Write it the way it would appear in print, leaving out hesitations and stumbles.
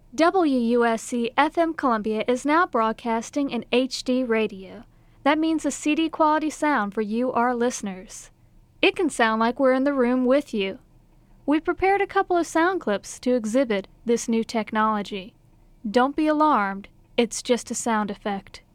WUSC FM Columbia is now broadcasting in HD radio. That means a CD quality sound for you, our listeners. It can sound like we're in the room with you. We prepared a couple of sound clips to exhibit this new technology. Don't be alarmed, it's just a sound effect.